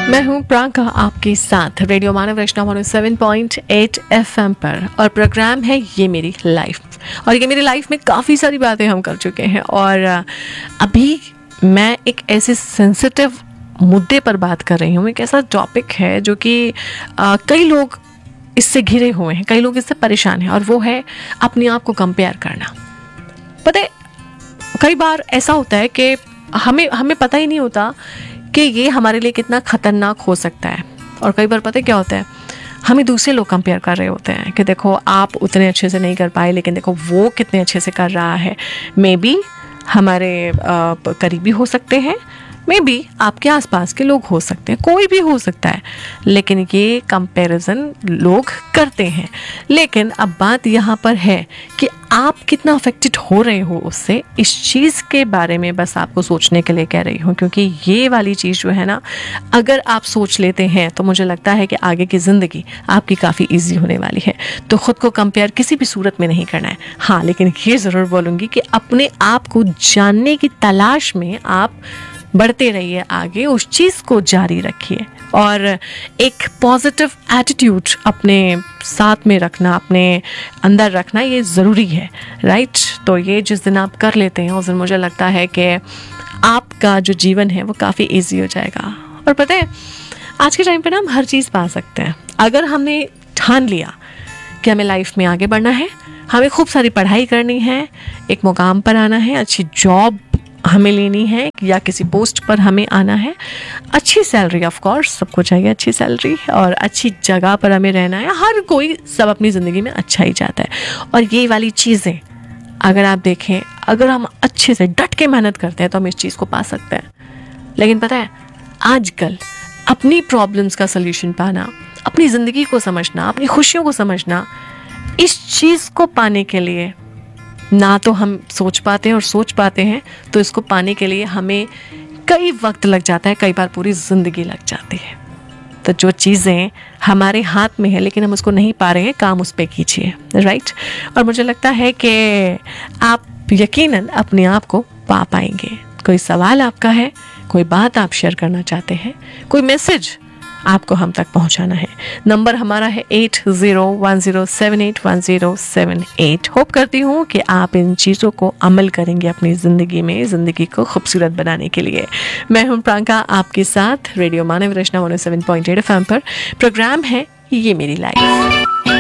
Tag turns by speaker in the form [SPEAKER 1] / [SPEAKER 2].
[SPEAKER 1] मैं हूं प्रांका आपके साथ रेडियो मानव रचना 107.8 FM पर, और प्रोग्राम है ये मेरी लाइफ। और ये मेरी लाइफ में काफ़ी सारी बातें हम कर चुके हैं, और अभी मैं एक ऐसे सेंसिटिव मुद्दे पर बात कर रही हूँ। एक ऐसा टॉपिक है जो कि कई लोग इससे घिरे हुए हैं, कई लोग इससे परेशान हैं, और वो है अपने आप को कंपेयर करना। पता है, कई बार ऐसा होता है कि हमें पता ही नहीं होता कि ये हमारे लिए कितना ख़तरनाक हो सकता है। और कई बार पता है क्या होता है, हमें दूसरे लोग कंपेयर कर रहे होते हैं कि देखो आप उतने अच्छे से नहीं कर पाए, लेकिन देखो वो कितने अच्छे से कर रहा है। मे बी हमारे करीबी हो सकते हैं, मे बी आपके आसपास के लोग हो सकते हैं, कोई भी हो सकता है, लेकिन ये कंपैरिजन लोग करते हैं। लेकिन अब बात यहाँ पर है कि आप कितना अफेक्टेड हो रहे हो उससे, इस चीज़ के बारे में बस आपको सोचने के लिए कह रही हूँ। क्योंकि ये वाली चीज़ जो है ना, अगर आप सोच लेते हैं तो मुझे लगता है कि आगे की ज़िंदगी आपकी काफ़ी ईजी होने वाली है। तो ख़ुद को कंपेयर किसी भी सूरत में नहीं करना है। हाँ, लेकिन ये ज़रूर बोलूँगी कि अपने आप को जानने की तलाश में आप बढ़ते रहिए आगे, उस चीज़ को जारी रखिए, और एक पॉजिटिव एटीट्यूड अपने साथ में रखना, अपने अंदर रखना, ये ज़रूरी है, राइट। तो ये जिस दिन आप कर लेते हैं उस दिन मुझे लगता है कि आपका जो जीवन है वो काफ़ी इजी हो जाएगा। और पता है, आज के टाइम पे ना हम हर चीज़ पा सकते हैं अगर हमने ठान लिया कि हमें लाइफ में आगे बढ़ना है, हमें खूब सारी पढ़ाई करनी है, एक मुकाम पर आना है, अच्छी जॉब हमें लेनी है, या किसी पोस्ट पर हमें आना है, अच्छी सैलरी, ऑफ कोर्स सबको चाहिए अच्छी सैलरी, और अच्छी जगह पर हमें रहना है। हर कोई सब अपनी ज़िंदगी में अच्छा ही चाहता है। और ये वाली चीज़ें अगर आप देखें, अगर हम अच्छे से डट के मेहनत करते हैं तो हम इस चीज़ को पा सकते हैं। लेकिन पता है, आजकल अपनी प्रॉब्लम्स का सल्यूशन पाना, अपनी ज़िंदगी को समझना, अपनी खुशियों को समझना, इस चीज़ को पाने के लिए ना तो हम सोच पाते हैं, और सोच पाते हैं तो इसको पाने के लिए हमें कई वक्त लग जाता है, कई बार पूरी ज़िंदगी लग जाती है। तो जो चीज़ें हमारे हाथ में है लेकिन हम उसको नहीं पा रहे हैं, काम उस पर कीजिए, राइट। और मुझे लगता है कि आप यकीनन अपने आप को पा पाएंगे। कोई सवाल आपका है, कोई बात आप शेयर करना चाहते हैं, कोई मैसेज आपको हम तक पहुंचाना है, नंबर हमारा है 8010781078। होप करती हूँ कि आप इन चीज़ों को अमल करेंगे अपनी ज़िंदगी में, ज़िंदगी को खूबसूरत बनाने के लिए। मैं हूँ प्रांका आपके साथ रेडियो मानव रचना 107.8 FM पर। प्रोग्राम है ये मेरी लाइफ।